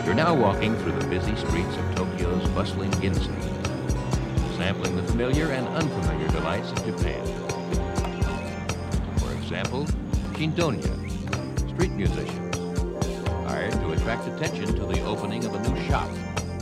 You're now walking through the busy streets of Tokyo's bustling Ginza, sampling the familiar and unfamiliar delights of Japan. For example, Shindonya, street musicians, hired to attract attention to the opening of a new shop